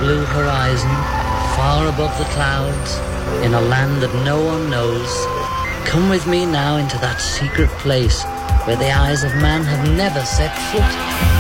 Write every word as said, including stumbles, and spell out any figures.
blue horizon, far above the clouds, in a land that no one knows. Come with me now into that secret place where the eyes of man have never set foot.